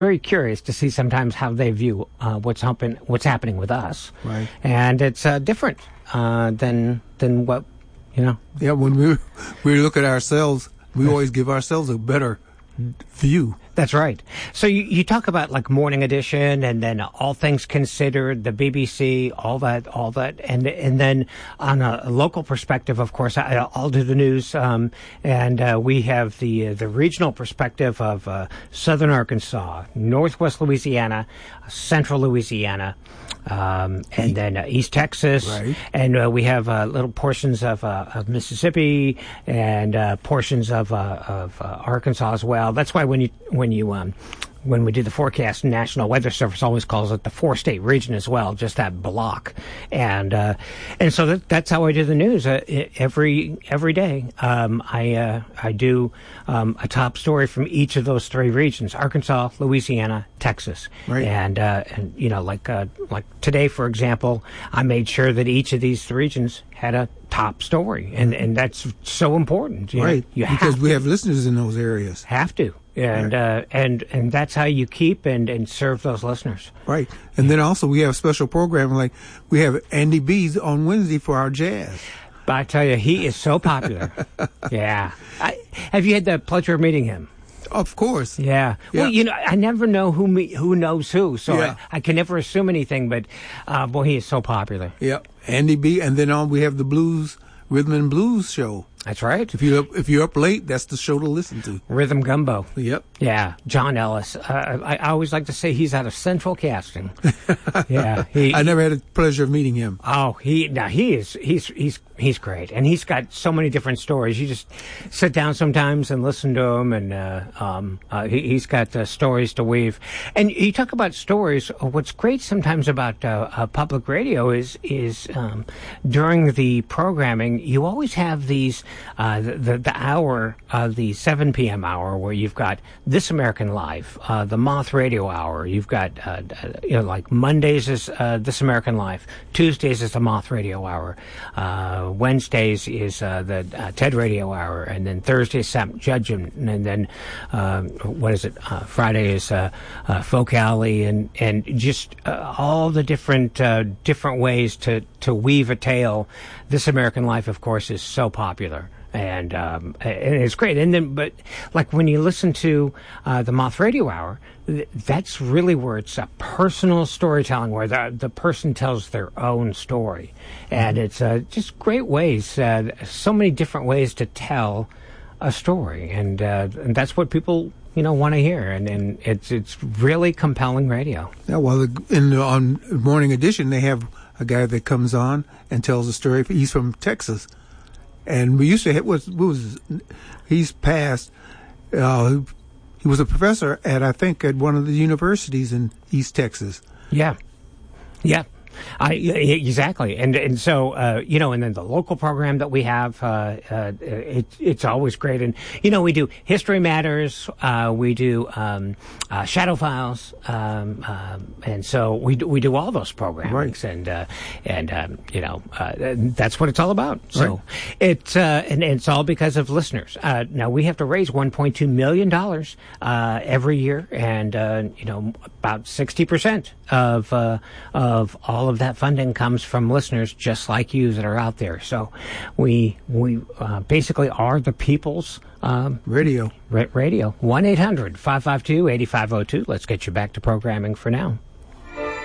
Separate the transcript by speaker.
Speaker 1: very curious to see sometimes how they view what's happening with us.
Speaker 2: Right.
Speaker 1: And it's different than what,
Speaker 2: Yeah, when we look at ourselves, we always give ourselves a better view.
Speaker 1: That's right. So you talk about like Morning Edition and then All Things Considered, the BBC, all that, and then on a local perspective, of course, I'll do the news, and we have the regional perspective of Southern Arkansas, Northwest Louisiana, Central Louisiana, and then East Texas,
Speaker 2: right.
Speaker 1: And we have little portions of Mississippi and portions of Arkansas as well. That's why when we do the forecast, National Weather Service always calls it the 4-state region as well, just that block. And so that's how I do the news every day. I do a top story from each of those 3 regions: Arkansas, Louisiana, Texas.
Speaker 2: Right.
Speaker 1: And like today, for example, I made sure that each of these regions had a top story, and that's so important.
Speaker 2: Right. Because we have listeners in those areas.
Speaker 1: Have to. And and that's how you keep and serve those listeners.
Speaker 2: Right. And then also we have special programming, like we have Andy B's on Wednesday for our jazz.
Speaker 1: But I tell you, he is so popular. Yeah. Have you had the pleasure of meeting him?
Speaker 2: Of course.
Speaker 1: Yeah. Well, I never know who knows who, so
Speaker 2: yeah.
Speaker 1: I can never assume anything, but boy, he is so popular.
Speaker 2: Yeah. Andy B. And then we have the Rhythm and Blues show.
Speaker 1: That's right.
Speaker 2: If you're up late, that's the show to listen to.
Speaker 1: Rhythm Gumbo.
Speaker 2: Yep.
Speaker 1: Yeah. John Ellis. I always like to say he's out of Central Casting. Yeah.
Speaker 2: I never had the pleasure of meeting him.
Speaker 1: Oh, he's great, and he's got so many different stories. You just sit down sometimes and listen to him, and he's got stories to weave. And you talk about stories. What's great sometimes about public radio is during the programming, you always have these the hour, the 7 p.m. hour, where you've got This American Life, the Moth Radio Hour. You've got like Mondays is This American Life, Tuesdays is the Moth Radio Hour. Wednesdays is the TED Radio Hour, and then Thursdays Sam Judgment, and then Friday is Folk Alley, and just all the different ways to weave a tale. This American Life, of course, is so popular. And it's great. And then, but like when you listen to the Moth Radio Hour, that's really where it's a personal storytelling, where the person tells their own story, and it's just great ways, so many different ways to tell a story, and that's what people want to hear, and it's really compelling radio.
Speaker 2: Yeah, well, on Morning Edition, they have a guy that comes on and tells a story. He's from Texas. And we used to have, he's passed. He was a professor at one of the universities in East Texas.
Speaker 1: Yeah. Yeah. Exactly, and so and then the local program that we have, it's always great, and we do History Matters, we do Shadow Files, and so we do all those programs, right. and that's what it's all about. So right. It's all because of listeners. Now we have to raise $1.2 million every year, and about 60% of all of that funding comes from listeners just like you that are out there. So we basically are the people's
Speaker 2: radio.
Speaker 1: Radio. 1-800-552-8502. Let's get you back to programming for now.